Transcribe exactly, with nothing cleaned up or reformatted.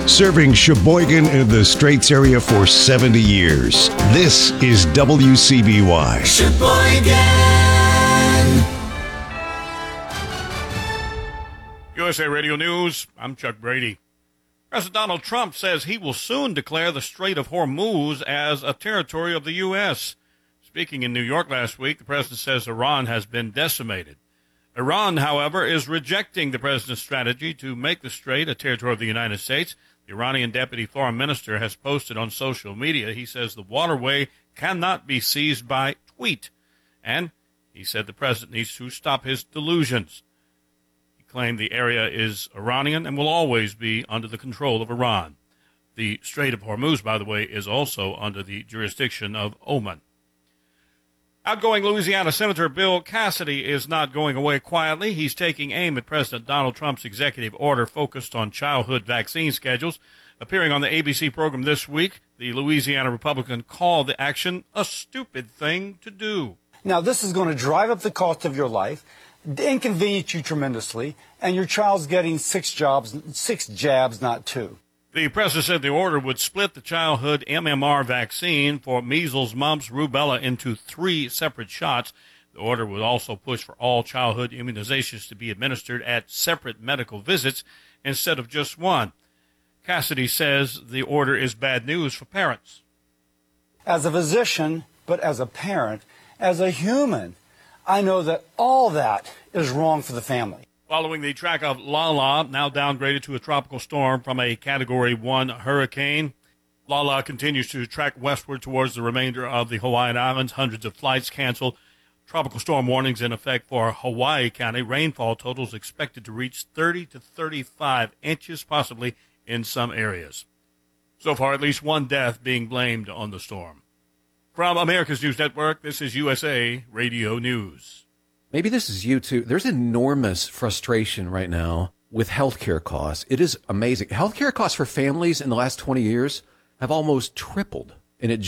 Serving Sheboygan and the Straits area for seventy years. This is W C B Y. Sheboygan. U S A Radio News, I'm Chuck Brady. President Donald Trump says he will soon declare the Strait of Hormuz as a territory of the U S Speaking in New York last week, the president says Iran has been decimated. Iran, however, is rejecting the president's strategy to make the strait a territory of the United States. The Iranian deputy foreign minister has posted on social media. He says the waterway cannot be seized by tweet. And he said the president needs to stop his delusions. He claimed the area is Iranian and will always be under the control of Iran. The Strait of Hormuz, by the way, is also under the jurisdiction of Oman. Outgoing Louisiana Senator Bill Cassidy is not going away quietly. He's taking aim at President Donald Trump's executive order focused on childhood vaccine schedules. Appearing on the A B C program this week, the Louisiana Republican called the action a stupid thing to do. Now, this is going to drive up the cost of your life, inconvenience you tremendously, and your child's getting six jobs, six jabs, not two. The president said the order would split the childhood M M R vaccine for measles, mumps, rubella into three separate shots. The order would also push for all childhood immunizations to be administered at separate medical visits instead of just one. Cassidy says the order is bad news for parents. As a physician, but as a parent, as a human, I know that all that is wrong for the family. Following the track of Lala, now downgraded to a tropical storm from a Category one hurricane, Lala continues to track westward towards the remainder of the Hawaiian Islands. Hundreds of flights canceled. Tropical storm warnings in effect for Hawaii County. Rainfall totals expected to reach thirty to thirty-five inches, possibly in some areas. So far, at least one death being blamed on the storm. From America's News Network, this is U S A Radio News. Maybe this is you, too. There's enormous frustration right now with healthcare costs. It is amazing. Healthcare costs for families in the last twenty years have almost tripled, and it